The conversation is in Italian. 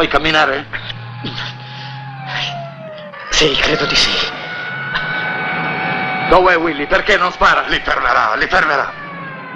Puoi camminare? Sì, credo di sì. Dov'è Willy? Perché non spara? Li fermerà.